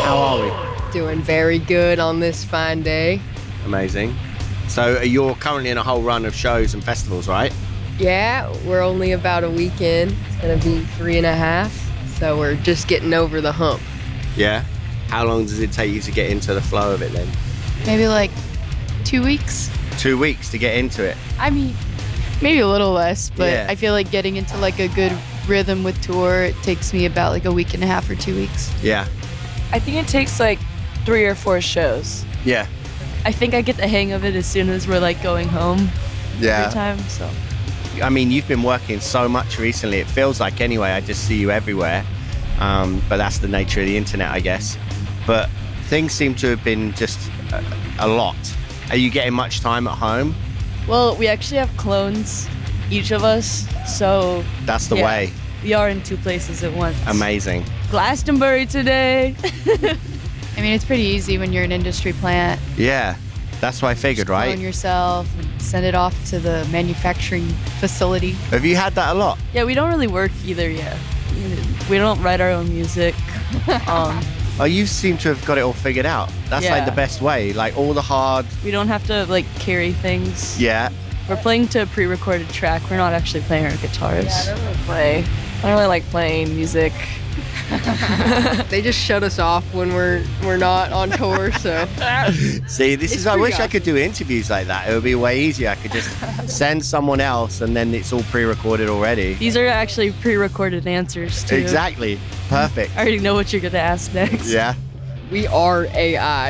How are we? Doing very good on this fine day. Amazing. So you're currently in a whole run of shows and festivals, right? Yeah, we're only about a week in. It's gonna be 3.5, so we're just getting over the hump. Yeah. How long does it take you to get into the flow of it then? Maybe like 2 weeks. 2 weeks to get into it. I mean, maybe a little less, but Yeah. I feel like getting into like a good rhythm with tour, it takes me about like a week and a half or 2 weeks. Yeah. I think it takes like 3 or 4 shows. Yeah. I think I get the hang of it as soon as we're like going home every time. So I mean, you've been working so much recently. It feels like anyway. I just see you everywhere. But that's the nature of the internet, I guess. But things seem to have been just a lot. Are you getting much time at home? well, we actually have clones, each of us. So That's the Yeah. way. we are in 2 places at once. Amazing. Glastonbury today. I mean, it's pretty easy when you're an industry plant. Yeah. That's what I figured, Clone right? yourself and send it off to the manufacturing facility. Have you had that a lot? Yeah, we don't really work either yet. We don't write our own music. Oh, you seem to have got it all figured out. That's like Yeah. the best way. Like all the hard. We don't have to like carry things. Yeah. We're playing to a pre-recorded track. We're not actually playing our guitars. I don't really like playing music. They just shut us off when we're not on tour, so See, this It's is. I pretty wish I could do interviews like that. It would be way easier. I could just send someone else, and then it's all pre-recorded already. These are actually pre-recorded answers too. Exactly. Perfect. I already know what you're gonna ask next. Yeah. we are AI.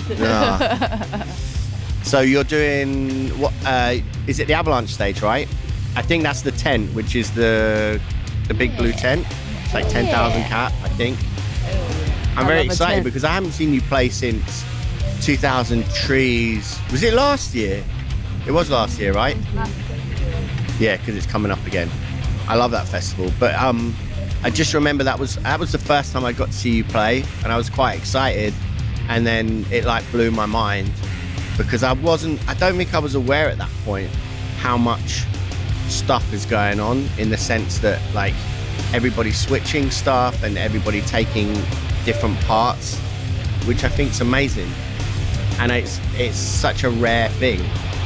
Ah. So you're doing what? Is it the Avalanche stage, right? I think that's the tent, which is the big blue tent. It's like 10,000 cat, I think. I'm I very love a excited tent. because I haven't seen you play since 2000 Trees. Was it last year? It was last year, right? Yeah, because it's coming up again. I love that festival, but I just remember that was the first time I got to see you play, and I was quite excited, and then it like blew my mind because I don't think I was aware at that point how much stuff is going on, in the sense that like everybody's switching stuff and everybody taking different parts, which I think is amazing, and it's such a rare thing.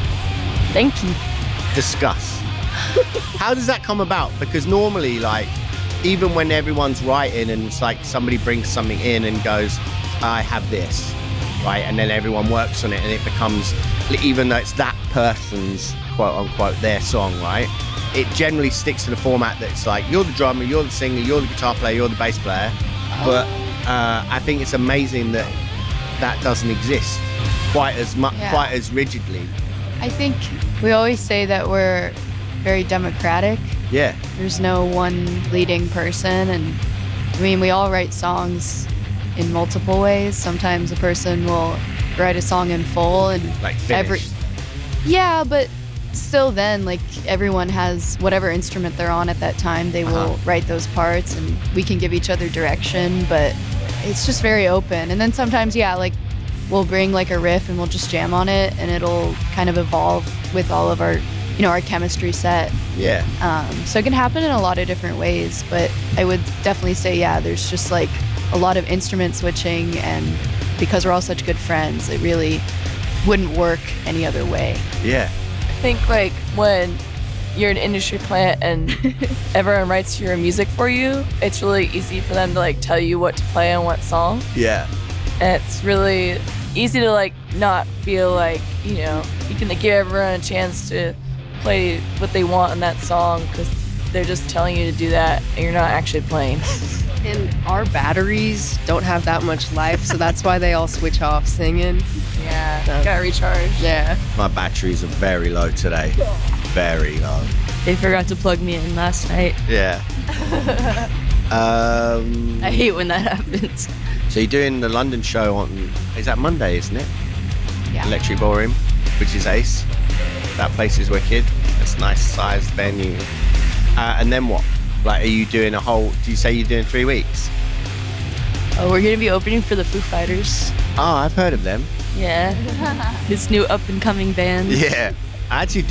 Thank you. Discuss. How does that come about? Because normally, like, even when everyone's writing and it's like somebody brings something in and goes, I have this, right? And then everyone works on it and it becomes, even though it's that person's quote unquote their song, right? It generally sticks to the format that's like, you're the drummer, you're the singer, you're the guitar player, you're the bass player. But I think it's amazing that that doesn't exist quite as much, Yeah. quite as rigidly. I think we always say that we're very democratic. Yeah. There's no one leading person, and I mean, we all write songs in multiple ways. Sometimes a person will write a song in full and Like finished. yeah, but still then like everyone has whatever instrument they're on at that time, they will write those parts and we can give each other direction, but it's just very open. And then sometimes like we'll bring like a riff and we'll just jam on it and it'll kind of evolve with all of our our chemistry set. Yeah. So it can happen in a lot of different ways, but I would definitely say, there's just like a lot of instrument switching, and because we're all such good friends, it really wouldn't work any other way. Yeah. I think like when you're an industry plant and everyone writes your music for you, it's really easy for them to like tell you what to play on what song. Yeah. And it's really easy to like not feel like, you can give everyone a chance to play what they want on that song because they're just telling you to do that and you're not actually playing. And our batteries don't have that much life, so that's why they all switch off singing. Yeah, So- gotta recharge. Yeah. My batteries are very low today. Very low. They forgot to plug me in last night. Yeah. I hate when that happens. So you're doing the London show on, is that Monday, isn't it? Yeah. Electric Ballroom, which is ace. That place is wicked. It's a nice sized venue. And then what? Like, are you doing do you say you're doing 3 weeks? Oh, we're gonna be opening for the Foo Fighters. Oh, I've heard of them. Yeah. This new up and coming band. Yeah. I actually